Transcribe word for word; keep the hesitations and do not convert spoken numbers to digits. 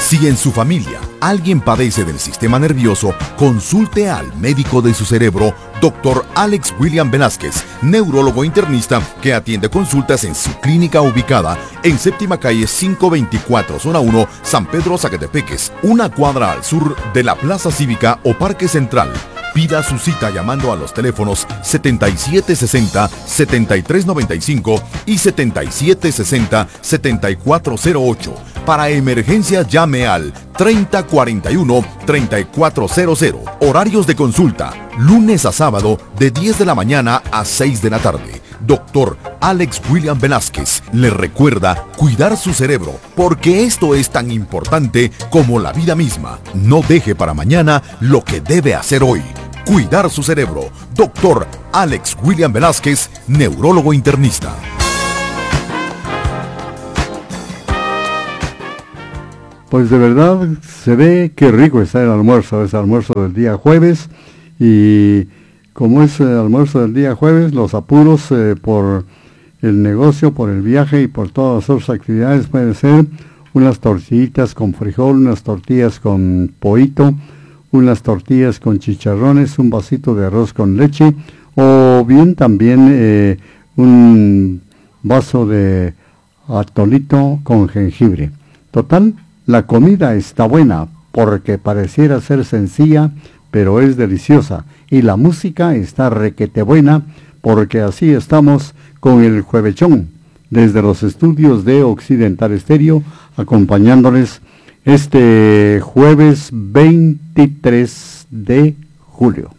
Si en su familia alguien padece del sistema nervioso, consulte al médico de su cerebro, doctor Alex William Velázquez, neurólogo internista que atiende consultas en su clínica ubicada en Séptima Calle quinientos veinticuatro, Zona uno, San Pedro Zacatepeques, una cuadra al sur de la Plaza Cívica o Parque Central. Pida su cita llamando a los teléfonos setenta y siete sesenta, setenta y tres noventa y cinco y setenta y siete sesenta, setenta y cuatro cero ocho. Para emergencia llame al treinta cuarenta y uno, treinta y cuatro cero cero. Horarios de consulta, lunes a sábado de diez de la mañana a seis de la tarde. Doctor Alex William Velázquez le recuerda cuidar su cerebro, porque esto es tan importante como la vida misma. No deje para mañana lo que debe hacer hoy. Cuidar su cerebro. Doctor Alex William Velázquez, neurólogo internista. Pues de verdad se ve que rico está el almuerzo, es almuerzo del día jueves, y como es el almuerzo del día jueves, los apuros eh, por el negocio, por el viaje y por todas las otras actividades pueden ser unas tortillitas con frijol, unas tortillas con pollito, unas tortillas con chicharrones, un vasito de arroz con leche, o bien también eh, un vaso de atolito con jengibre. Total, la comida está buena porque pareciera ser sencilla, pero es deliciosa. Y la música está requete buena porque así estamos con el Juevechón desde los estudios de Occidental Estéreo, acompañándoles este jueves veintitrés de julio.